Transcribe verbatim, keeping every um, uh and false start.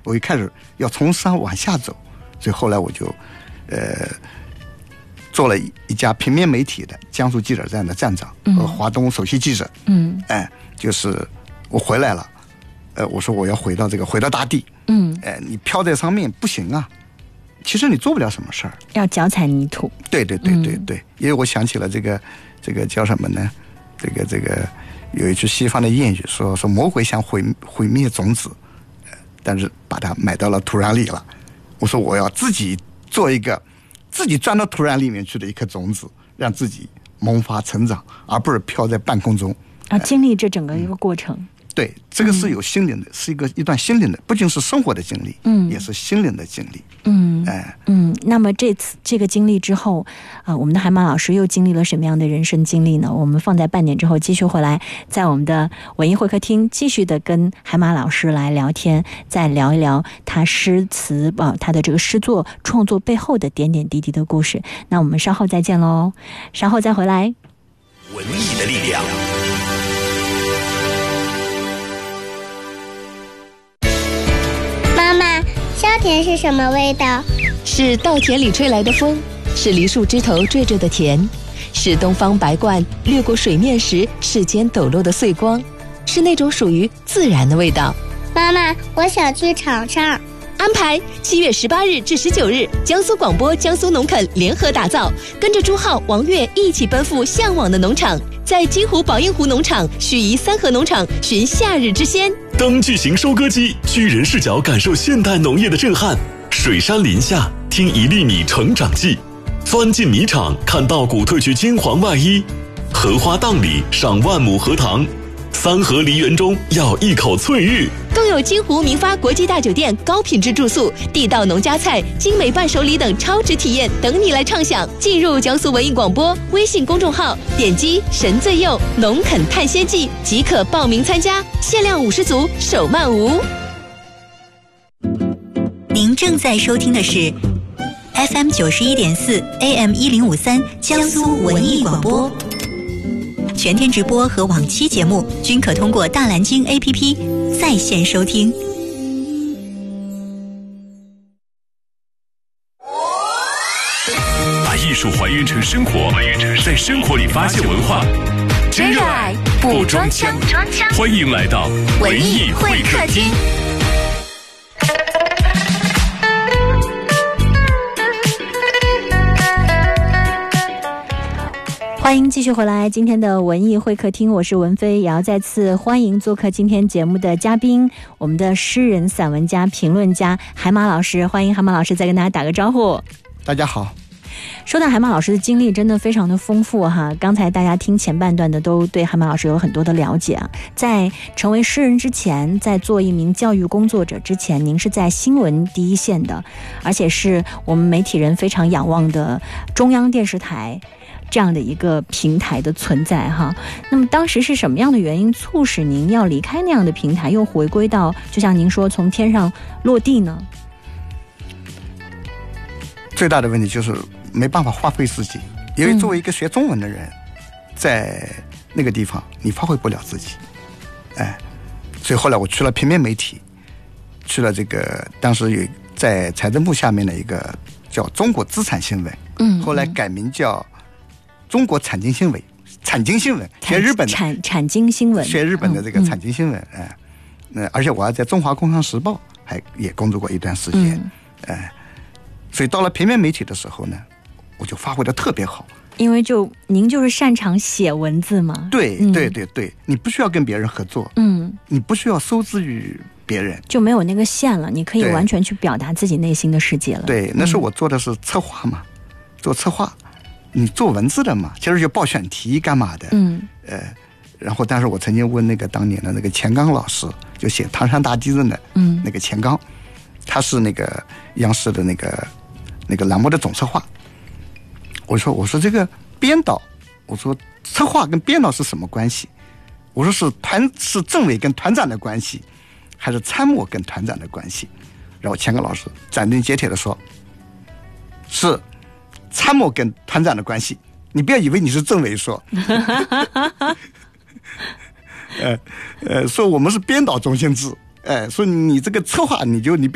我一开始要从上往下走，所以后来我就呃做了一家平面媒体的江苏记者站的站长和、嗯、华东首席记者。嗯，哎，就是我回来了，呃，我说我要回到这个回到大地。嗯，哎，你飘在上面不行啊，其实你做不了什么事儿， 要脚踩泥土。 对对对对对，嗯、因为我想起了这个这个叫什么呢？这个这个有一句西方的谚语说说魔鬼想毁毁灭种子，但是把它埋到了土壤里了。我说我要自己做一个自己钻到土壤里面去的一颗种子，让自己萌发成长，而不是飘在半空中啊，经历这整个一个过程。嗯， 对，这个是有心灵的，嗯、是一个一段心灵的，不仅是生活的经历，嗯，也是心灵的经历， 嗯，哎，嗯，那么这次这个经历之后，啊、呃，我们的海马老师又经历了什么样的人生经历呢？我们放在半点之后继续回来，在我们的文艺会客厅继续的跟海马老师来聊天，再聊一聊他诗词啊、呃，他的这个诗作创作背后的点点滴滴的故事。那我们稍后再见喽，稍后再回来。 文艺的力量。 妈妈，夏天是什么味道？ 是稻田里吹来的风，是梨树枝头缀着的甜，是东方白鹳掠过水面时世间抖落的碎光，是那种属于自然的味道。 妈妈，我想去尝尝。 安排七月十八日至十九日，江苏广播、江苏农垦联合打造，跟着朱浩、王悦一起奔赴向往的农场，在金湖宝应湖农场、盱眙三河农场寻夏日之鲜。 当巨型收割机居人视角感受现代农业的震撼，水山林下听一粒米成长记，钻进米场看稻谷褪去金黄外衣，荷花荡里赏万亩荷塘，三河梨园中要一口翠玉。 更有金湖明发国际大酒店高品质住宿、地道农家菜、精美伴手礼等超值体验等你来畅享。进入江苏文艺广播微信公众号，点击神最右农垦探险记即可报名参加，限量五十组，手慢无。 您正在收听的是 F M 九十一点四 A M 一零五三江苏文艺广播。全天直播和往期节目均可通过大蓝鲸 A P P 在线收听。 把艺术还原成生活，在生活里发现文化，真热爱不装腔。欢迎来到文艺会客厅。 欢迎继续回来今天的文艺会客厅，我是文飞，也要再次欢迎做客今天节目的嘉宾，我们的诗人、散文家、评论家海马老师。欢迎海马老师再跟大家打个招呼。 大家好。 说到海马老师的经历真的非常的丰富哈，刚才大家听前半段的都对海马老师有很多的了解啊。在成为诗人之前，在做一名教育工作者之前，您是在新闻第一线的，而且是我们媒体人非常仰望的中央电视台这样的一个平台的存在哈。那么当时是什么样的原因促使您要离开那样的平台，又回归到就像您说从天上落地呢？ 最大的问题就是没办法发挥自己，因为作为一个学中文的人，嗯、在那个地方你发挥不了自己，哎，所以后来我去了平面媒体，去了这个当时有在财政部下面的一个叫中国资产新闻，嗯，后来改名叫中国产经新闻，产经新闻学日本的产产经新闻， 学日本的这个产经新闻，哎、嗯，那、呃、而且我还在中华工商时报还也工作过一段时间，哎、嗯。所以到了平面媒体的时候呢，我就发挥得特别好， 因为就您就是擅长写文字嘛。 对、嗯、对对对，你不需要跟别人合作，嗯，你不需要受制于别人， 就没有那个线了，你可以完全去表达自己内心的世界了。 对，那时候我做的是策划嘛，嗯、做策划，你做文字的嘛，其实就报选题干嘛的，嗯，呃，然后但是我曾经问那个当年的那个钱刚老师，就写唐山大地震的，嗯，那个钱刚，他是那个央视的那个。那个栏目的总策划，我说我说这个编导，我说策划跟编导是什么关系？我说是团是政委跟团长的关系，还是参谋跟团长的关系？然后钱刚老师斩钉截铁的说，是参谋跟团长的关系。你不要以为你是政委说，呃呃，说我们是编导中心制，哎、呃，说你这个策划你就你。